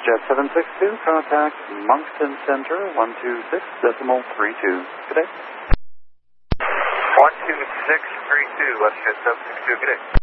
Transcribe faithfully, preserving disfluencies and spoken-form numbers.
WestJet seven six two, contact Moncton Center, one two six decimal three two. Good day. one two six three two, WestJet seven six two, good day.